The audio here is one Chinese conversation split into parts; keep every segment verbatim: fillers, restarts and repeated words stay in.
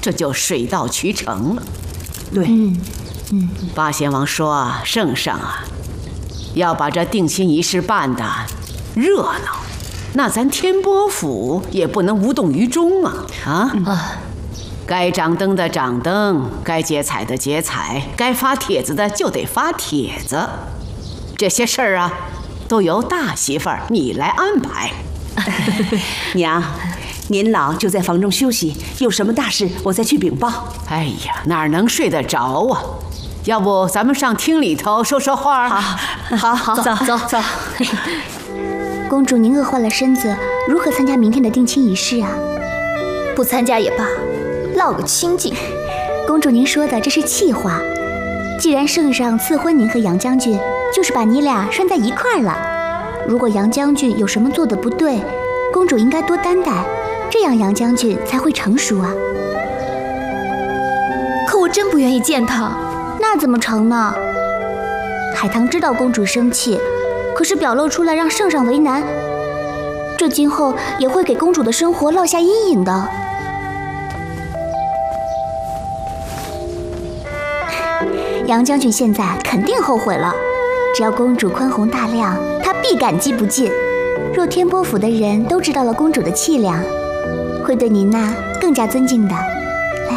这就水到渠成了。 对，嗯嗯，八贤王说圣上啊，要把这定亲仪式办得热闹，那咱天波府也不能无动于衷啊！啊，嗯、该掌灯的掌灯，该结彩的结彩，该发帖子的就得发帖子。这些事儿啊，都由大媳妇儿你来安排。 娘，您老就在房中休息，有什么大事我再去禀报。 哎呀，哪能睡得着啊？要不咱们上厅里头说说话？ 好，好，好，走走走。 公主，您饿坏了身子，如何参加明天的定亲仪式啊？ 不参加也罢，落个清净。 公主，您说的这是气话。既然圣上赐婚您和杨将军，就是把你俩拴在一块儿了。如果杨将军有什么做的不对，公主应该多担待，这样杨将军才会成熟啊。 可我真不愿意见他。 那怎么成呢？海棠知道公主生气，可是表露出来让圣上为难，这今后也会给公主的生活落下阴影的。杨将军现在肯定后悔了，只要公主宽宏大量，他必感激不尽。若天波府的人都知道了公主的气量，会对您呐更加尊敬的。来，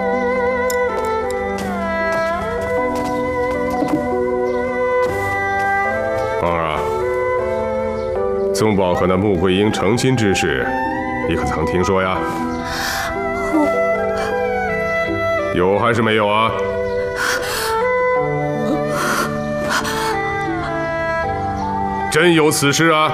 皇儿啊，宗宝和那穆桂英成亲之事，你可曾听说呀？ 我有还是没有啊？真有此事啊！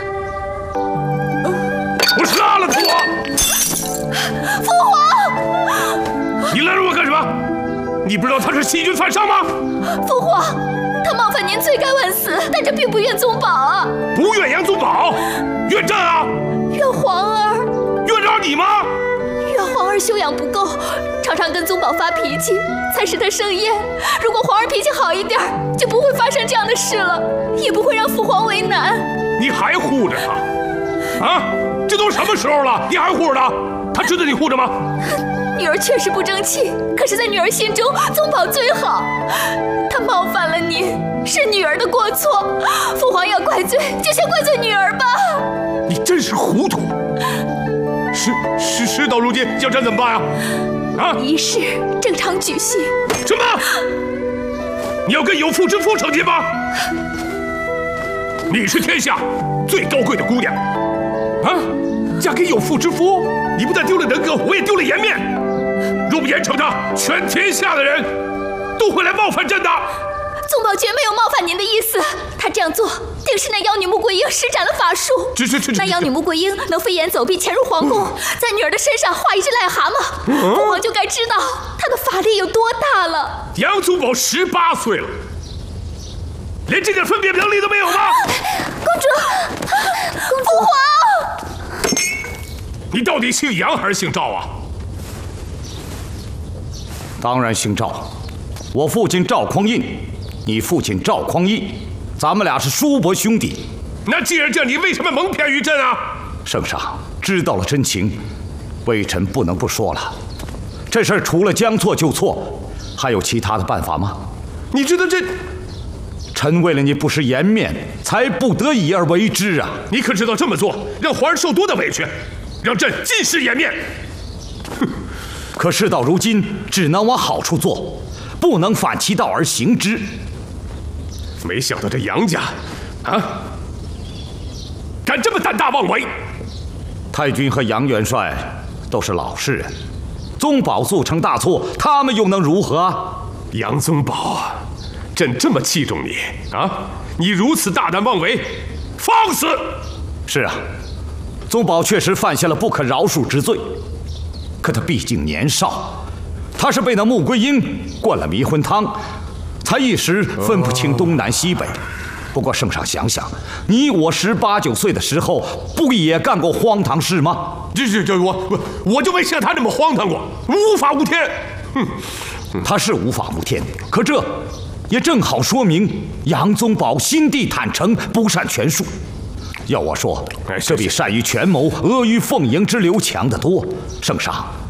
我杀了他！ 父皇， 你拦着我干什么？你不知道他是欺君犯上吗？ 父皇，他冒犯您，罪该万死，但这并不怨宗宝啊！ 不怨杨宗保，怨朕啊！ 怨皇儿， 怨着你吗？ 怨皇儿修养不够，常常跟宗宝发脾气，才使他生厌。如果皇儿脾气好一点，就不会发生这样的事了，也不会让父皇为难。 你还护着他？啊，这都什么时候了，你还护着他？他值得你护着吗？ 女儿确实不争气，可是在女儿心中，宗宝最好。他冒犯了您，是女儿的过错，父皇要怪罪，就先怪罪女儿吧。 你真是糊涂！事事事到如今，叫朕怎么办啊？啊！ 仪式正常举行。 什么？你要跟有妇之夫成亲吗？你是天下最高贵的姑娘，啊！嫁给有妇之夫，你不但丢了人格，我也丢了颜面。若不严惩他，全天下的人都会来冒犯朕的。 宗宝绝没有冒犯您的意思，他这样做定是那妖女穆桂英施展了法术。 这这这， 那妖女穆桂英能飞檐走壁潜入皇宫，在女儿的身上画一只癞蛤蟆，父皇就该知道她的法力有多大了。 杨宗保十八岁了，连这点分辨能力都没有吗？ 公主，父皇， 你到底姓杨还是姓赵啊？ 当然姓赵，我父亲赵匡胤，你父亲赵匡义，咱们俩是叔伯兄弟。 那既然这样，你为什么蒙骗于朕啊？ 圣上知道了真情，微臣不能不说了。这事儿除了将错就错，还有其他的办法吗？ 你知道这…… 臣为了你不失颜面，才不得已而为之啊！ 你可知道这么做让皇上受多大委屈，让朕尽失颜面？ 哼！可事到如今，只能往好处做，不能反其道而行之。 没想到这杨家，啊，敢这么胆大妄为！ 太君和杨元帅都是老实人，宗保做成大错，他们又能如何啊？ 杨宗保，朕这么器重你啊，你如此大胆妄为，放肆！ 是啊，宗保确实犯下了不可饶恕之罪，可他毕竟年少，他是被那穆桂英灌了迷魂汤，才一时分不清东南西北。不过圣上想想，你我十八九岁的时候，不也干过荒唐事吗？ 这这这，我我我就没像他这么荒唐过，无法无天。哼， 他是无法无天，可这也正好说明杨宗保心地坦诚，不善权术。要我说，这比善于权谋、阿谀奉迎之流强得多。圣上